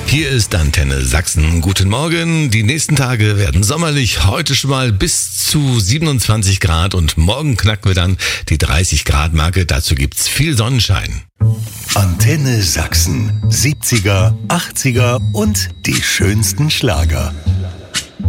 Hier ist Antenne Sachsen. Guten Morgen. Die nächsten Tage werden sommerlich. Heute schon mal bis zu 27 Grad und morgen knacken wir dann die 30 Grad Marke. Dazu gibt's viel Sonnenschein. Antenne Sachsen. 70er, 80er und die schönsten Schlager.